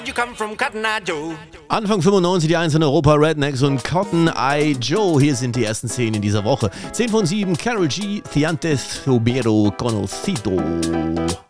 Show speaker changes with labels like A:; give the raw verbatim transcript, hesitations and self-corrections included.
A: You come from Cotton Eye Joe.
B: Anfang fünfundneunzig die eins in Europa, Rednecks und Cotton Eye Joe. Hier sind die ersten zehn in dieser Woche. zehn von sieben, Karol G, Thiantes Romero Conocido.